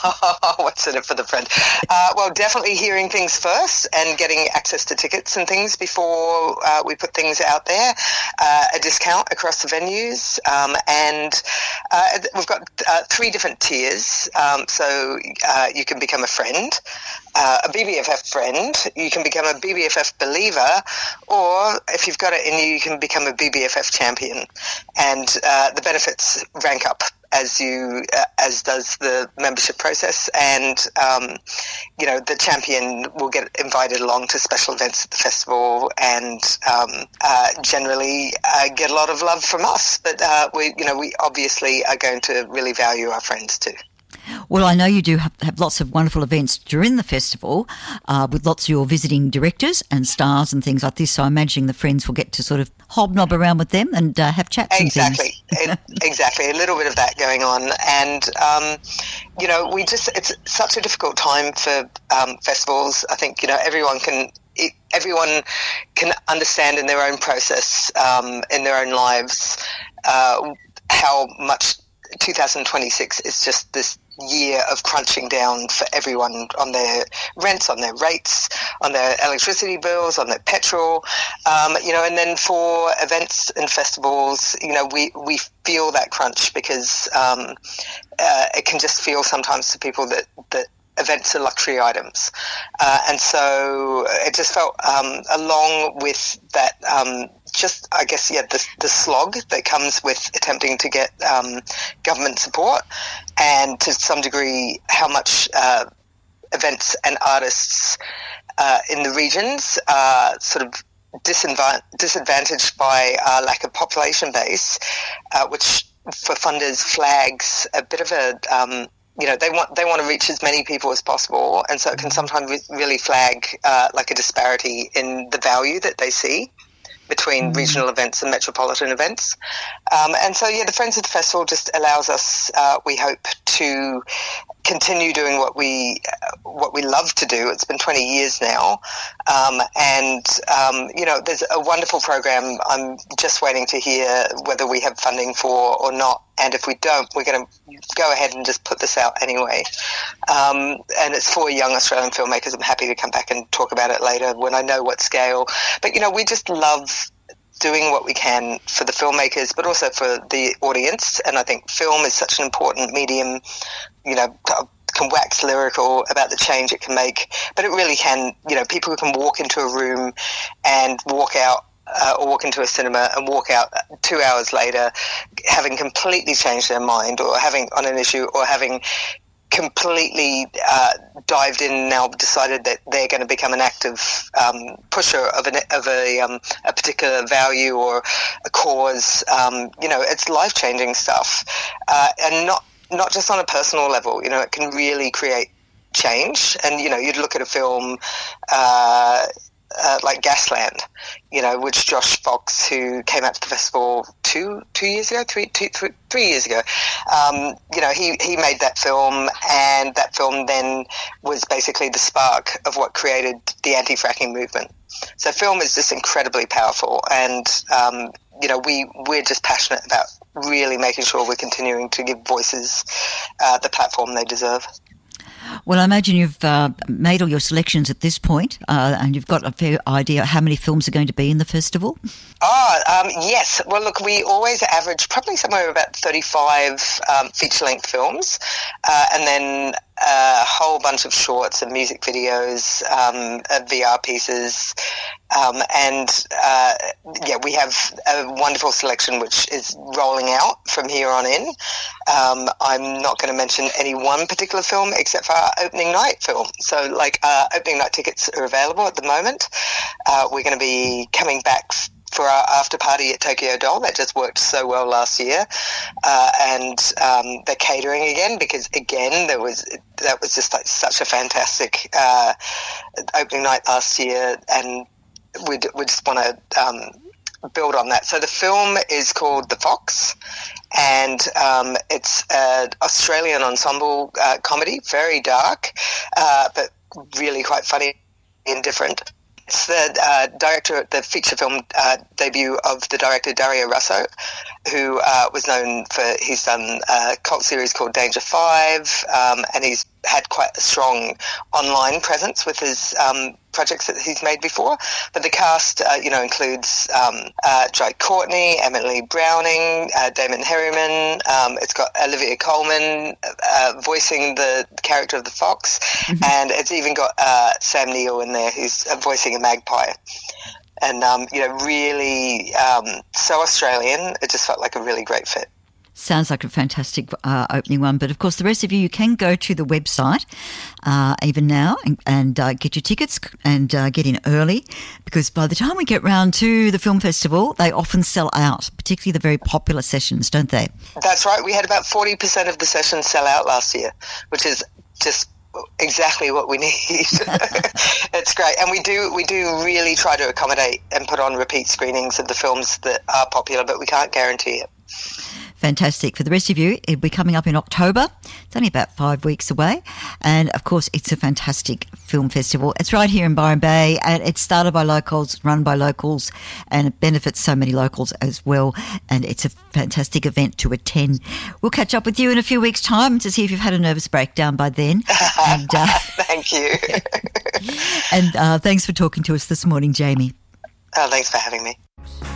What's in it for the friend? Well, definitely hearing things first and getting access to tickets and things before we put things out there. A discount across the venues, and we've got 3 different tiers. So you can become a friend, a BBFF friend. You can become a BBFF believer, or if you've got it in you can become a BBFF champion. And the benefits rank up as does the membership process, and the champion will get invited along to special events at the festival, and generally get a lot of love from us. But we obviously are going to really value our friends too. Well, I know you do have lots of wonderful events during the festival with lots of your visiting directors and stars and things like this, so I'm imagining the friends will get to sort of hobnob around with them and have chats and things. Exactly. A little bit of that going on. And, it's such a difficult time for festivals. I think, everyone can understand in their own process, in their own lives, how much 2026 is just this year of crunching down for everyone on their rents, on their rates, on their electricity bills, on their petrol, and then for events and festivals, we feel that crunch because it can just feel sometimes to people that events are luxury items. And so it just felt, along with that, the slog that comes with attempting to get government support, and to some degree how much events and artists in the regions are sort of disadvantaged by our lack of population base, which for funders flags a bit of a they want to reach as many people as possible, and so it can sometimes really flag like a disparity in the value that they see between regional events and metropolitan events. And so, the Friends of the Festival just allows us, we hope, to continue doing what we love to do. It's been 20 years now. There's a wonderful program. I'm just waiting to hear whether we have funding for or not. And if we don't, we're going to go ahead and just put this out anyway. And it's for young Australian filmmakers. I'm happy to come back and talk about it later when I know what scale. But, we just love doing what we can for the filmmakers, but also for the audience. And I think film is such an important medium, can wax lyrical about the change it can make, but it really can, people who can walk into a room and walk out, or walk into a cinema and walk out 2 hours later having completely changed their mind or having on an issue or having completely dived in now, decided that they're going to become an active pusher of a particular value or a cause. It's life-changing stuff, and not just on a personal level. It can really create change. And you'd look at a film like Gasland, which Josh Fox, who came out to the festival 3 years ago, he made that film, and that film then was basically the spark of what created the anti-fracking movement. So film is just incredibly powerful, and we're just passionate about really making sure we're continuing to give voices the platform they deserve. Well, I imagine you've made all your selections at this point, and you've got a fair idea how many films are going to be in the festival? Yes. Well, look, we always average probably somewhere about 35 feature-length films, and then a whole bunch of shorts and music videos, VR pieces, we have a wonderful selection which is rolling out from here on in. I'm not going to mention any one particular film except for our opening night film. So, opening night tickets are available at the moment. We're going to be coming back for our after party at Tokyo Doll. That just worked so well last year, and they're catering again because that was just such a fantastic opening night last year, and we just want to build on that. So the film is called The Fox, and it's an Australian ensemble comedy, very dark, but really quite funny and different. It's the feature film debut of the director Dario Russo, who was known for, he's done a cult series called Danger 5, and he's had quite a strong online presence with his projects that he's made before. But the cast, includes Jai Courtney, Emily Browning, Damon Herriman. It's got Olivia Colman voicing the character of the fox, and it's even got Sam Neill in there, who's voicing a magpie. And, really so Australian. It just felt like a really great fit. Sounds like a fantastic opening one. But, of course, the rest of you can go to the website even now and get your tickets and get in early, because by the time we get round to the film festival, they often sell out, particularly the very popular sessions, don't they? That's right. We had about 40% of the sessions sell out last year, which is just exactly what we need. It's great. And we do really try to accommodate and put on repeat screenings of the films that are popular, but we can't guarantee it. Fantastic. For the rest of you, it'll be coming up in October. It's only about 5 weeks away. And, of course, it's a fantastic film festival. It's right here in Byron Bay, and it's started by locals, run by locals, and it benefits so many locals as well. And it's a fantastic event to attend. We'll catch up with you in a few weeks' time to see if you've had a nervous breakdown by then. And, thank you. And thanks for talking to us this morning, Jamie. Thanks for having me.